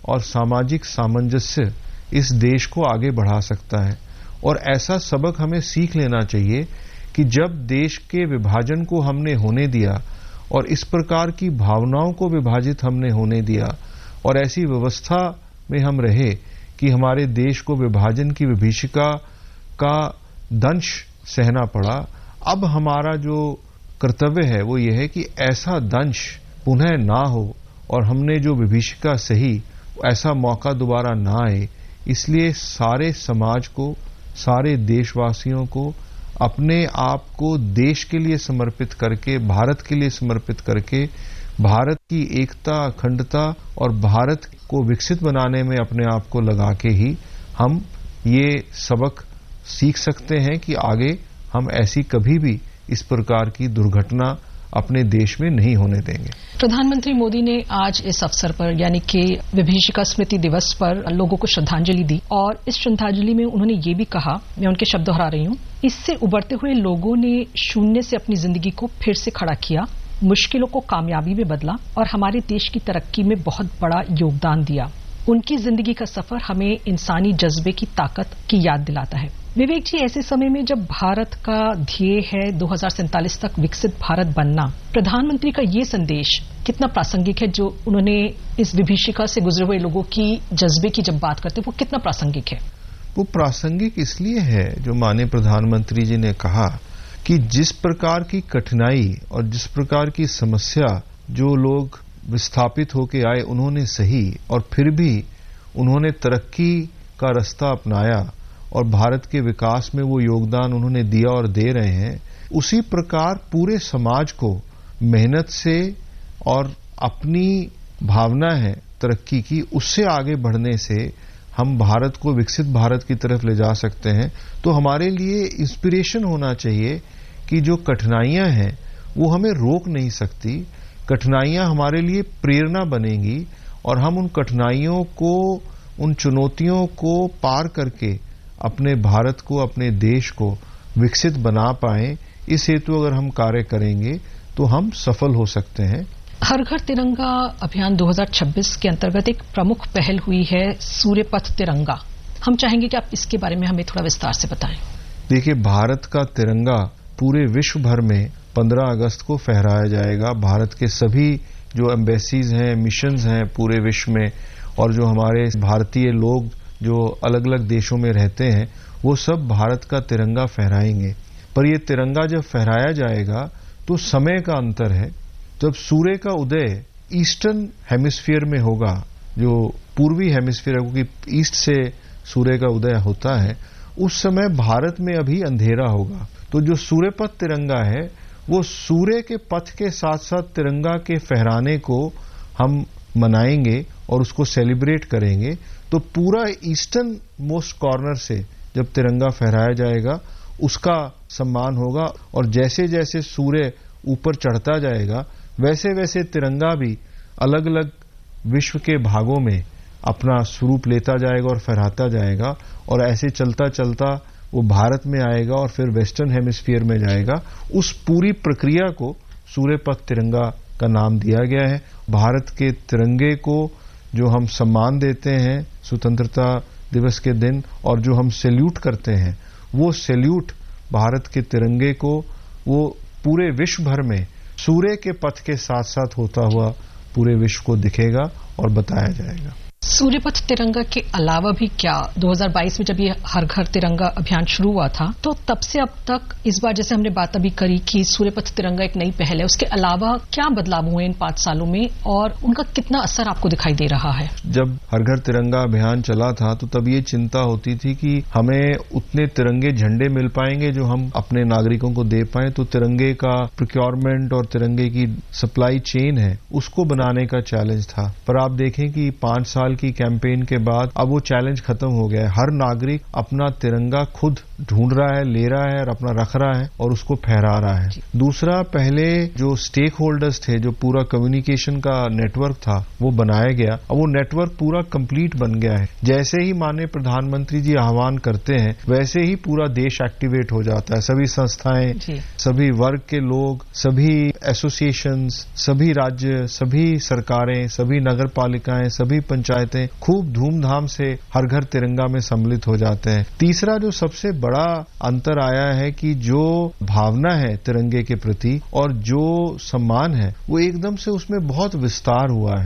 और सामाजिक सामंजस्य इस देश को आगे बढ़ा सकता है। और ऐसा सबक हमें सीख लेना चाहिए कि जब देश के विभाजन को हमने होने दिया और इस प्रकार की भावनाओं को विभाजित हमने होने दिया और ऐसी व्यवस्था में हम रहे कि हमारे देश को विभाजन की विभीषिका का दंश सहना पड़ा, अब हमारा जो कर्तव्य है वो ये है कि ऐसा दंश पुनः ना हो और हमने जो विभीषिका सही ऐसा मौका दोबारा ना आए। इसलिए सारे समाज को, सारे देशवासियों को अपने आप को देश के लिए समर्पित करके, भारत के लिए समर्पित करके, भारत की एकता, अखंडता और भारत को विकसित बनाने में अपने आप को लगा के ही हम ये सबक सीख सकते हैं कि आगे हम ऐसी कभी भी इस प्रकार की दुर्घटना अपने देश में नहीं होने देंगे। प्रधानमंत्री मोदी ने आज इस अवसर पर यानी कि विभीषिका स्मृति दिवस पर लोगों को श्रद्धांजलि दी और इस श्रद्धांजलि में उन्होंने ये भी कहा, मैं उनके शब्द दोहरा रही हूं, इससे उभरते हुए लोगों ने शून्य से अपनी जिंदगी को फिर से खड़ा किया, मुश्किलों को कामयाबी में बदला और हमारे देश की तरक्की में बहुत बड़ा योगदान दिया। उनकी जिंदगी का सफर हमें इंसानी जज्बे की ताकत की याद दिलाता है। विवेक जी, ऐसे समय में जब भारत का ध्येय है 2047 तक विकसित भारत बनना, प्रधानमंत्री का ये संदेश कितना प्रासंगिक है? जो उन्होंने इस विभीषिका से गुजरे हुए लोगों की जज्बे की जब बात करते हैं, वो कितना प्रासंगिक है? वो प्रासंगिक इसलिए है जो माननीय प्रधानमंत्री जी ने कहा कि जिस प्रकार की कठिनाई और जिस प्रकार की समस्या जो लोग विस्थापित होके आए उन्होंने सही और फिर भी उन्होंने तरक्की का रास्ता अपनाया और भारत के विकास में वो योगदान उन्होंने दिया और दे रहे हैं, उसी प्रकार पूरे समाज को मेहनत से और अपनी भावना है तरक्की की, उससे आगे बढ़ने से हम भारत को विकसित भारत की तरफ ले जा सकते हैं। तो हमारे लिए इंस्पिरेशन होना चाहिए कि जो कठिनाइयां हैं वो हमें रोक नहीं सकती, कठिनाइयां हमारे लिए प्रेरणा बनेंगी और हम उन कठिनाइयों को, उन चुनौतियों को पार करके अपने भारत को, अपने देश को विकसित बना पाएं। इस हेतु अगर हम कार्य करेंगे तो हम सफल हो सकते हैं। हर घर तिरंगा अभियान 2026 के अंतर्गत एक प्रमुख पहल हुई है सूर्यपथ तिरंगा। हम चाहेंगे कि आप इसके बारे में हमें थोड़ा विस्तार से बताएं। देखिए, भारत का तिरंगा पूरे विश्व भर में 15 अगस्त को फहराया जाएगा। भारत के सभी जो एम्बेसीज हैं, मिशंस हैं पूरे विश्व में, और जो हमारे भारतीय लोग जो अलग अलग देशों में रहते हैं, वो सब भारत का तिरंगा फहराएंगे। पर ये तिरंगा जब फहराया जाएगा तो समय का अंतर है। जब सूर्य का उदय ईस्टर्न हेमिस्फीयर में होगा, जो पूर्वी हेमिस्फीयर है, क्योंकि ईस्ट से सूर्य का उदय होता है, उस समय भारत में अभी अंधेरा होगा। तो जो सूर्यपथ तिरंगा है वो सूर्य के पथ के साथ साथ तिरंगा के फहराने को हम मनाएंगे और उसको सेलिब्रेट करेंगे। तो पूरा ईस्टर्न मोस्ट कॉर्नर से जब तिरंगा फहराया जाएगा उसका सम्मान होगा, और जैसे जैसे सूर्य ऊपर चढ़ता जाएगा वैसे वैसे तिरंगा भी अलग अलग विश्व के भागों में अपना स्वरूप लेता जाएगा और फहराता जाएगा, और ऐसे चलता चलता वो भारत में आएगा और फिर वेस्टर्न हेमिस्फीयर में जाएगा। उस पूरी प्रक्रिया को सूर्यपथ तिरंगा का नाम दिया गया है। भारत के तिरंगे को जो हम सम्मान देते हैं स्वतंत्रता दिवस के दिन और जो हम सैल्यूट करते हैं, वो सैल्यूट भारत के तिरंगे को वो पूरे विश्व भर में सूर्य के पथ के साथ साथ होता हुआ पूरे विश्व को दिखेगा और बताया जाएगा। सूर्यपथ तिरंगा के अलावा भी क्या 2022 में जब ये हर घर तिरंगा अभियान शुरू हुआ था तो तब से अब तक, इस बार जैसे हमने बात अभी करी कि सूर्यपथ तिरंगा एक नई पहल है, उसके अलावा क्या बदलाव हुए इन 5 सालों में और उनका कितना असर आपको दिखाई दे रहा है? जब हर घर तिरंगा अभियान चला था तो तब ये चिंता होती थी कि हमें उतने तिरंगे झंडे मिल पाएंगे जो हम अपने नागरिकों को दे पाएं। तो तिरंगे का प्रोक्योरमेंट और तिरंगे की सप्लाई चेन है उसको बनाने का चैलेंज था। पर आप देखें कि 5 साल की कैंपेन के बाद अब वो चैलेंज खत्म हो गया है। हर नागरिक अपना तिरंगा खुद ढूंढ रहा है, ले रहा है और अपना रख रहा है और उसको फहरा रहा है। दूसरा, पहले जो स्टेक होल्डर्स थे, जो पूरा कम्युनिकेशन का नेटवर्क था, वो बनाया गया। अब वो नेटवर्क पूरा कंप्लीट बन गया है। जैसे ही माननीय प्रधानमंत्री जी आह्वान करते हैं वैसे ही पूरा देश एक्टिवेट हो जाता है। सभी संस्थाएं, सभी वर्ग के लोग, सभी एसोसिएशंस, सभी राज्य, सभी सरकारें, सभी नगर पालिकाएं, सभी पंचायतें जाते हैं, खूब धूमधाम से हर घर तिरंगा में सम्मिलित हो जाते हैं। तीसरा जो सबसे बड़ा अंतर आया है कि जो भावना है तिरंगे के प्रति और जो सम्मान है वो एकदम से उसमें बहुत विस्तार हुआ है।